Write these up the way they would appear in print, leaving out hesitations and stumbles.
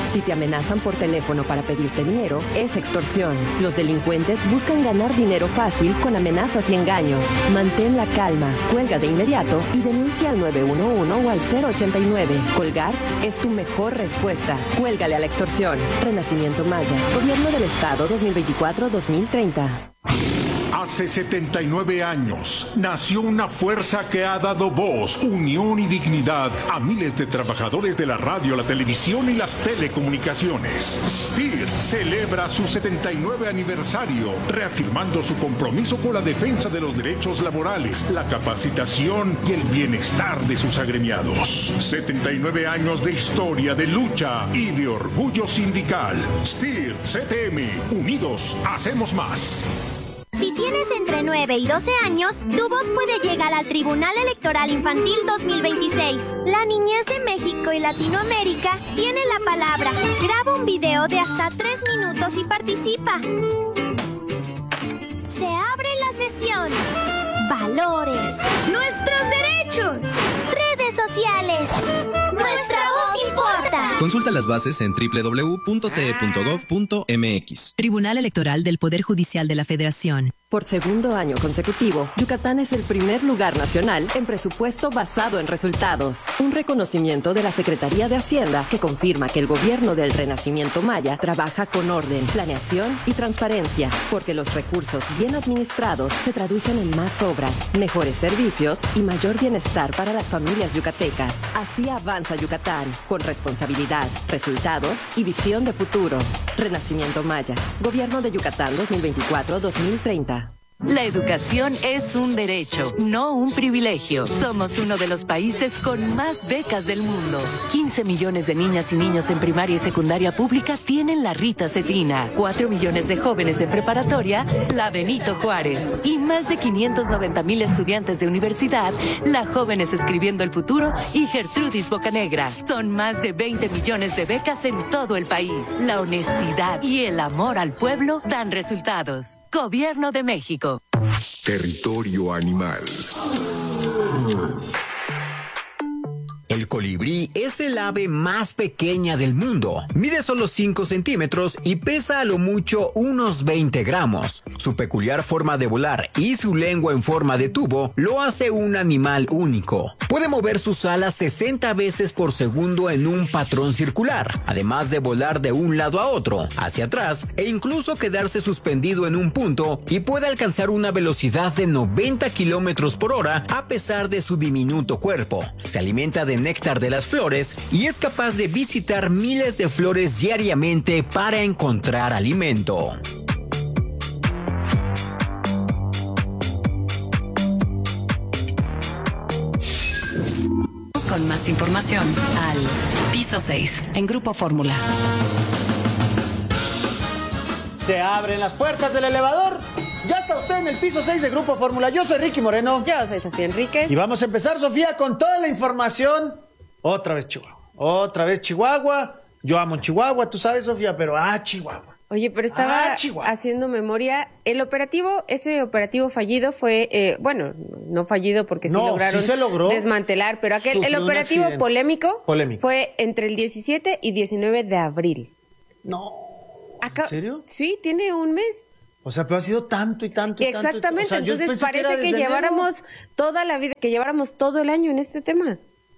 Si te amenazan por teléfono para pedirte dinero, es extorsión. Los delincuentes buscan ganar dinero fácil con amenazas y engaños. Mantén la calma, cuelga de inmediato y denuncia al 911 o al 089. Colgar es tu mejor respuesta. Cuélgale a la extorsión. Renacimiento Maya. Gobierno del Estado 2024-2030. Hace 79 años nació una fuerza que ha dado voz, unión y dignidad a miles de trabajadores de la radio, la televisión y las telecomunicaciones. STIR celebra su 79 aniversario, reafirmando su compromiso con la defensa de los derechos laborales, la capacitación y el bienestar de sus agremiados. 79 años de historia, de lucha y de orgullo sindical. STIR CTM, unidos hacemos más. Si tienes entre 9 y 12 años, tu voz puede llegar al Tribunal Electoral Infantil 2026. La niñez de México y Latinoamérica tiene la palabra. Graba un video de hasta 3 minutos y participa. Se abre la sesión. Valores. Nuestros derechos. Redes sociales. Nuestra voz importa. Consulta las bases en www.te.gov.mx. Tribunal Electoral del Poder Judicial de la Federación. Por segundo año consecutivo, Yucatán es el primer lugar nacional en presupuesto basado en resultados. Un reconocimiento de la Secretaría de Hacienda que confirma que el gobierno del Renacimiento Maya trabaja con orden, planeación y transparencia, porque los recursos bien administrados se traducen en más obras, mejores servicios y mayor bienestar para las familias yucatecas. Así avanza Yucatán, con responsabilidad, resultados y visión de futuro. Renacimiento Maya, Gobierno de Yucatán 2024-2030. La educación es un derecho, no un privilegio. Somos uno de los países con más becas del mundo. 15 millones de niñas y niños en primaria y secundaria pública tienen la Rita Cetina. 4 millones de jóvenes en preparatoria, la Benito Juárez. Y más de 590,000 estudiantes de universidad, la Jóvenes Escribiendo el Futuro y Gertrudis Bocanegra. Son más de 20 millones de becas en todo el país. La honestidad y el amor al pueblo dan resultados. Gobierno de México. Territorio animal. El colibrí es el ave más pequeña del mundo. Mide solo 5 centímetros y pesa a lo mucho unos 20 gramos. Su peculiar forma de volar y su lengua en forma de tubo lo hace un animal único. Puede mover sus alas 60 veces por segundo en un patrón circular, además de volar de un lado a otro, hacia atrás e incluso quedarse suspendido en un punto, y puede alcanzar una velocidad de 90 kilómetros por hora a pesar de su diminuto cuerpo. Se alimenta de néctar de las flores y es capaz de visitar miles de flores diariamente para encontrar alimento. Con más información al Piso 6 en Grupo Fórmula. Se abren las puertas del elevador. Ya está usted en el piso 6 de Grupo Fórmula. Yo soy Ricky Moreno. Yo soy Sofía Enríquez. Y vamos a empezar, Sofía, con toda la información. Otra vez Chihuahua. Otra vez Chihuahua. Yo amo Chihuahua, tú sabes, Sofía, pero Chihuahua. Oye, pero estaba haciendo memoria. Ese operativo fallido fue, no fallido porque sí lograron se logró desmantelar, pero el operativo polémico fue entre el 17 y 19 de abril. No, ¿en serio? Sí, tiene un mes. O sea, pero ha sido tanto y tanto. Exactamente, O sea, entonces parece que lleváramos toda la vida, que lleváramos todo el año en este tema.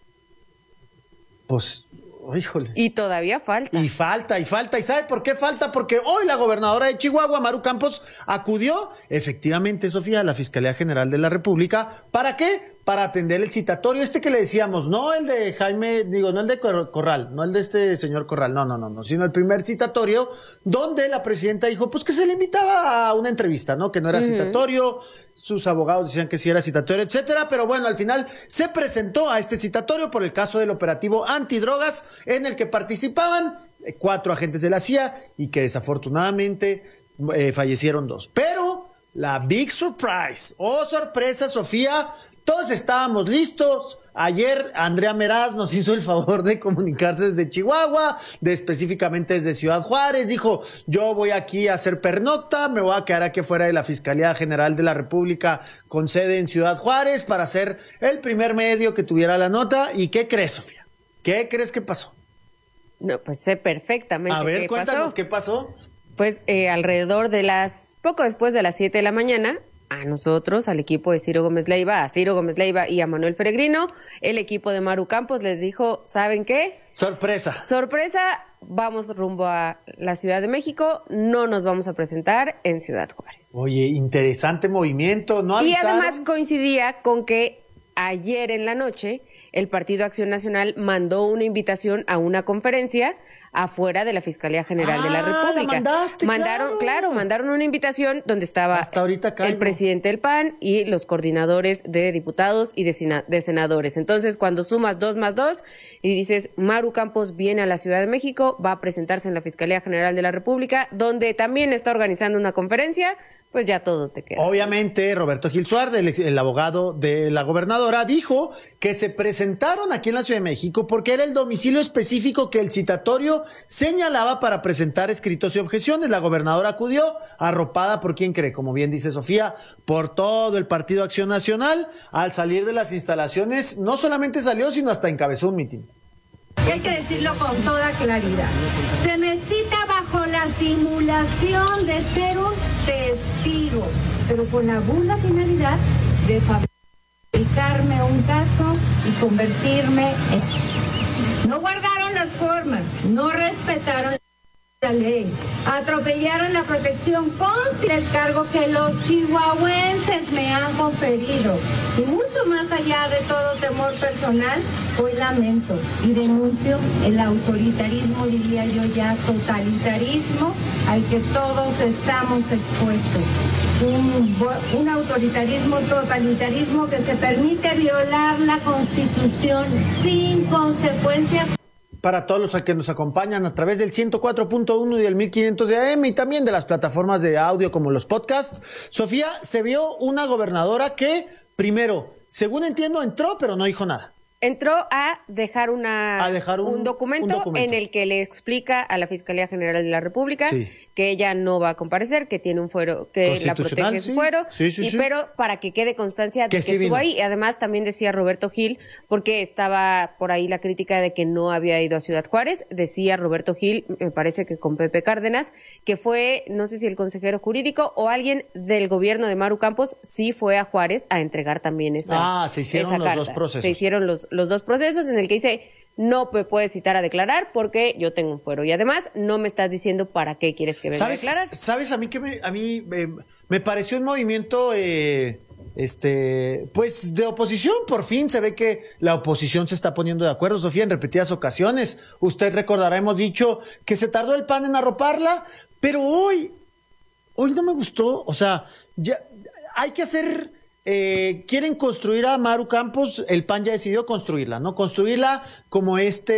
Pues, híjole. Y todavía falta. Y falta. ¿Y sabe por qué falta? Porque hoy la gobernadora de Chihuahua, Maru Campos, acudió, efectivamente, Sofía, a la Fiscalía General de la República. ¿Para qué? Para atender el citatorio que le decíamos, no el de Jaime, no el de Corral, no el de este señor Corral, no, sino el primer citatorio, donde la presidenta dijo, pues que se le invitaba a una entrevista, ¿no? Que no era citatorio, sus abogados decían que sí era citatorio, etcétera, pero bueno, al final se presentó a este citatorio por el caso del operativo antidrogas, en el que participaban 4 agentes de la CIA y que desafortunadamente fallecieron 2. Pero la big surprise, sorpresa, Sofía, todos estábamos listos. Ayer Andrea Meraz nos hizo el favor de comunicarse desde Chihuahua, específicamente desde Ciudad Juárez. Dijo, yo voy aquí a hacer pernocta, me voy a quedar aquí afuera de la Fiscalía General de la República con sede en Ciudad Juárez para ser el primer medio que tuviera la nota. ¿Y qué crees, Sofía? ¿Qué crees que pasó? No, pues sé perfectamente A ver, qué cuéntanos pasó. qué pasó. Pues alrededor de poco después de las 7 de la mañana, a nosotros, al equipo de Ciro Gómez Leiva, y a Manuel Peregrino, el equipo de Maru Campos les dijo, ¿saben qué? Sorpresa. Sorpresa, vamos rumbo a la Ciudad de México, no nos vamos a presentar en Ciudad Juárez. Oye, interesante movimiento, ¿no Y avisaron? además coincidía con que ayer en la noche el Partido Acción Nacional mandó una invitación a una conferencia afuera de la Fiscalía General de la República. Mandaron una invitación donde estaba Hasta ahorita el presidente del PAN y los coordinadores de diputados y de senadores. Entonces, cuando sumas 2 más 2 y dices, Maru Campos viene a la Ciudad de México, va a presentarse en la Fiscalía General de la República, donde también está organizando una conferencia, pues ya todo te queda. Obviamente, Roberto Gil Suárez, el abogado de la gobernadora, dijo que se presentaron aquí en la Ciudad de México porque era el domicilio específico que el citatorio señalaba para presentar escritos y objeciones. La gobernadora acudió, arropada por ¿quién cree? Como bien dice Sofía, por todo el Partido Acción Nacional. Al salir de las instalaciones, no solamente salió, sino hasta encabezó un mitin. Y hay que decirlo con toda claridad. Se necesita bajo la simulación de ser un testigo, pero con la burda finalidad de fabricarme un caso y convertirme en... No guardaron las formas, no respetaron la ley, atropellaron la protección contra el cargo que los chihuahuenses me han conferido. Y mucho más allá de todo temor personal, hoy lamento y denuncio el autoritarismo, diría yo ya totalitarismo, al que todos estamos expuestos. Un autoritarismo, totalitarismo que se permite violar la Constitución sin consecuencias. Para todos los que nos acompañan a través del 104.1 y del 1500 de AM y también de las plataformas de audio como los podcasts, Sofía, se vio una gobernadora que, primero, según entiendo, entró, pero no dijo nada. Entró a dejar un documento en el que le explica a la Fiscalía General de la República que ella no va a comparecer, que tiene un fuero, que la protege su fuero, pero para que quede constancia de que estuvo ahí. Y además también decía Roberto Gil, porque estaba por ahí la crítica de que no había ido a Ciudad Juárez, decía Roberto Gil, me parece que con Pepe Cárdenas, que fue, no sé si el consejero jurídico o alguien del gobierno de Maru Campos, sí fue a Juárez a entregar también esa se hicieron los carta. Dos procesos. Se hicieron los dos procesos en el que dice, no me puedes citar a declarar porque yo tengo un fuero. Y además, no me estás diciendo para qué quieres que venga a declarar. ¿Sabes? A mí me pareció un movimiento, pues, de oposición. Por fin se ve que la oposición se está poniendo de acuerdo, Sofía, en repetidas ocasiones. Usted recordará, hemos dicho que se tardó el PAN en arroparla, pero hoy no me gustó. O sea, ya hay que hacer... quieren construir a Maru Campos, el PAN ya decidió construirla, ¿no? Construirla como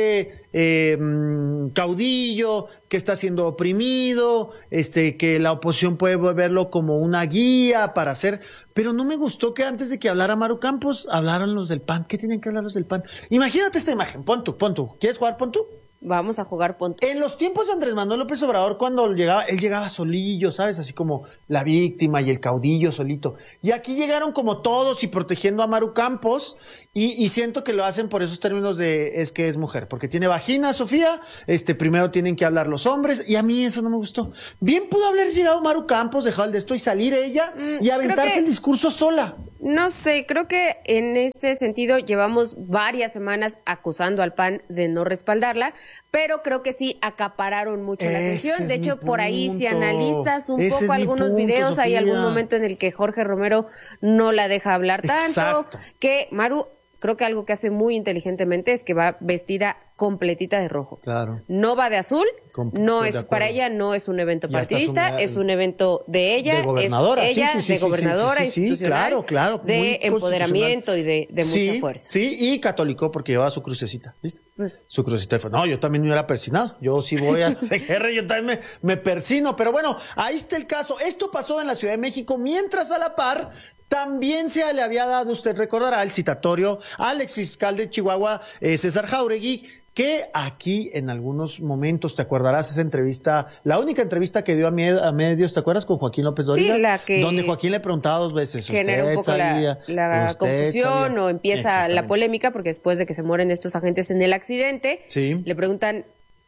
caudillo que está siendo oprimido, que la oposición puede verlo como una guía para hacer, pero no me gustó que antes de que hablara Maru Campos, hablaran los del PAN. ¿Qué tienen que hablar los del PAN? Imagínate esta imagen, pon tú. ¿Quieres jugar, pon tú? Vamos a jugar punto. En los tiempos de Andrés Manuel López Obrador, cuando él llegaba solillo, ¿sabes? Así como la víctima y el caudillo solito. Y aquí llegaron como todos y protegiendo a Maru Campos, y siento que lo hacen por esos términos de es que es mujer, porque tiene vagina, Sofía, primero tienen que hablar los hombres, y a mí eso no me gustó. Bien pudo haber llegado Maru Campos, dejar el de esto y salir ella y aventarse el discurso sola. No sé, creo que en ese sentido llevamos varias semanas acusando al PAN de no respaldarla, pero creo que sí acapararon mucho la atención. De hecho, por ahí si analizas un poco algunos videos, Sofía. hay algún momento en el que Jorge Romero no la deja hablar tanto. Exacto. Que Maru, creo que algo que hace muy inteligentemente es que va vestida completita de rojo. Claro. No va de azul, no es para ella, no es un evento partidista, es un evento de ella, de gobernadora, es ella, de gobernadora institucional, claro, de empoderamiento y de mucha fuerza. Sí, y católico porque llevaba su crucecita, ¿viste? Pues, su crucecita fue, no, yo también me hubiera persinado, yo sí voy a CGR, yo también me persino, pero bueno, ahí está el caso. Esto pasó en la Ciudad de México, mientras a la par también se le había dado, usted recordará, el citatorio al exfiscal de Chihuahua, César Jauregui, que aquí en algunos momentos, te acordarás esa entrevista, la única entrevista que dio a medios, ¿te acuerdas? Con Joaquín López Dóriga. Sí, la que... donde Joaquín le preguntaba 2 veces. Genera un poco la confusión o empieza la polémica, porque después de que se mueren estos agentes en el accidente, le preguntan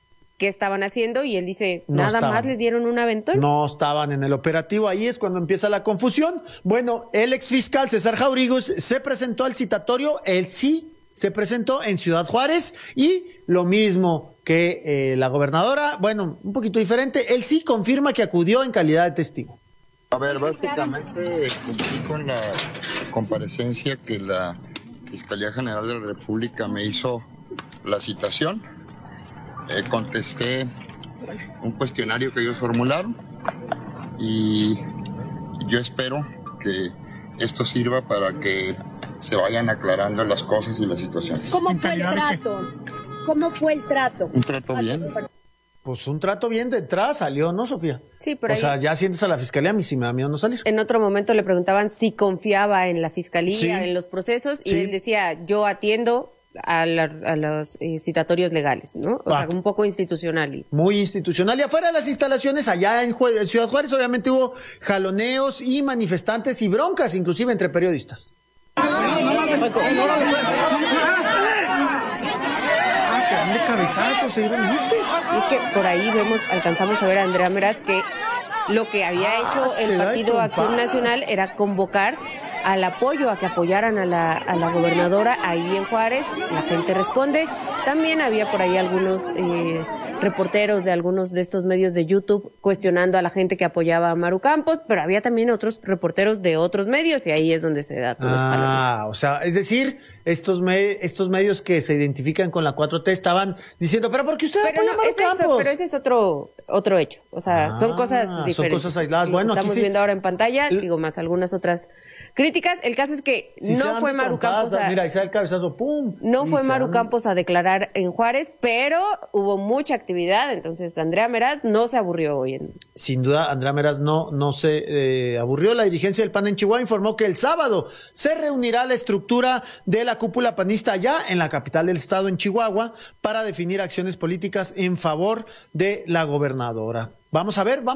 qué estaban haciendo y él dice, nada más les dieron un aventón. No estaban en el operativo, ahí es cuando empieza la confusión. Bueno, el exfiscal César Jauregui se presentó al citatorio, él sí se presentó en Ciudad Juárez y lo mismo que la gobernadora, bueno, un poquito diferente, él sí confirma que acudió en calidad de testigo. A ver, básicamente cumplí con la comparecencia que la Fiscalía General de la República me hizo la citación. Contesté un cuestionario que ellos formularon y yo espero que esto sirva para que se vayan aclarando las cosas y las situaciones. ¿Cómo fue el trato? ¿Cómo fue el trato? Un trato bien. Pues un trato bien de entrada salió, ¿no, Sofía? Sí, pero o sea, ya sientes a la fiscalía, a mí sí me da miedo no salir. En otro momento le preguntaban si confiaba en la fiscalía, en los procesos, y él decía, yo atiendo a los citatorios legales, ¿no? O sea, un poco institucional. Muy institucional. Y afuera de las instalaciones, allá en Ciudad Juárez, obviamente hubo jaloneos y manifestantes y broncas, inclusive entre periodistas. Se dan de cabezazos, ¿se vieron? ¿Viste? Y es que por ahí alcanzamos a ver a Andrea Meraz que lo que había hecho el Partido Acción Nacional era convocar al apoyo, a que apoyaran a la gobernadora ahí en Juárez. La gente responde. También había por ahí algunos reporteros de algunos de estos medios de YouTube cuestionando a la gente que apoyaba a Maru Campos, pero había también otros reporteros de otros medios y ahí es donde se da todo el palomino. O sea, es decir, estos medios que se identifican con la 4T estaban diciendo, pero ¿por qué usted apoya a Maru Campos? Pero ese es otro hecho, o sea, son cosas diferentes. Son cosas aisladas. Bueno, estamos viendo ahora en pantalla, más algunas otras críticas. El caso es que no fue Maru Campos mira, ahí se da el cabezazo, ¡pum! No fue Maru Campos a declarar en Juárez, pero hubo mucha actividad, entonces Andrea Meraz no se aburrió hoy. Sin duda, Andrea Meraz no se aburrió. La dirigencia del PAN en Chihuahua informó que el sábado se reunirá la estructura de la cúpula panista allá en la capital del estado, en Chihuahua, para definir acciones políticas en favor de la gobernadora. Vámonos a ver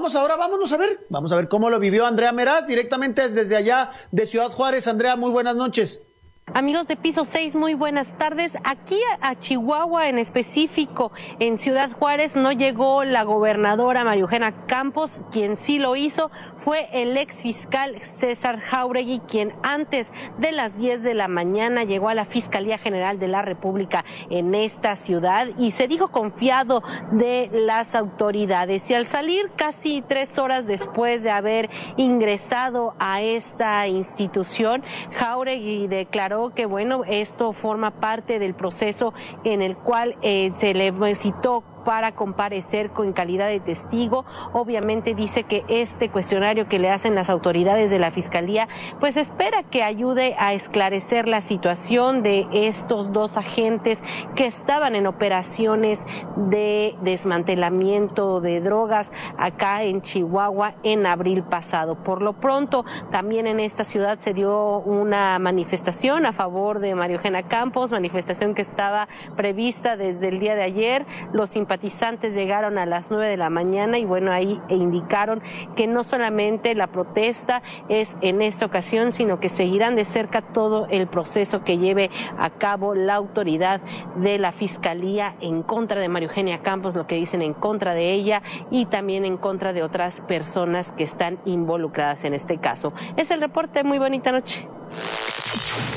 cómo lo vivió Andrea Meraz directamente desde allá de Ciudad Juárez. Andrea, muy buenas noches. Amigos de Piso 6, muy buenas tardes. Aquí a Chihuahua, en específico, en Ciudad Juárez, no llegó la gobernadora María Eugenia Campos. Quien sí lo hizo fue el ex fiscal César Jauregui, quien antes de las 10 de la mañana llegó a la Fiscalía General de la República en esta ciudad y se dijo confiado de las autoridades. Y al salir casi 3 horas después de haber ingresado a esta institución, Jauregui declaró que bueno, esto forma parte del proceso en el cual se le citó para comparecer en calidad de testigo. Obviamente dice que este cuestionario que le hacen las autoridades de la Fiscalía, pues espera que ayude a esclarecer la situación de estos 2 agentes que estaban en operaciones de desmantelamiento de drogas acá en Chihuahua en abril pasado. Por lo pronto, también en esta ciudad se dio una manifestación a favor de María Eugenia Campos, manifestación que estaba prevista desde el día de ayer. Los simpatizantes llegaron a las 9 de la mañana y bueno, ahí indicaron que no solamente la protesta es en esta ocasión, sino que seguirán de cerca todo el proceso que lleve a cabo la autoridad de la Fiscalía en contra de María Eugenia Campos, lo que dicen en contra de ella y también en contra de otras personas que están involucradas en este caso. Es el reporte, muy bonita noche.